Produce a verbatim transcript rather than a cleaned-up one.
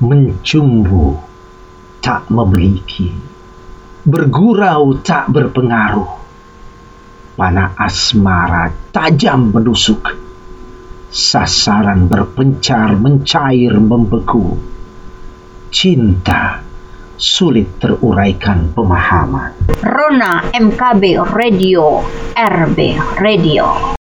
Mencumbu tak memiliki, bergurau tak berpengaruh, panah asmara tajam menusuk, sasaran berpencar mencair membeku, cinta sulit teruraikan pemahaman. Rona M K B Radio, R B Radio.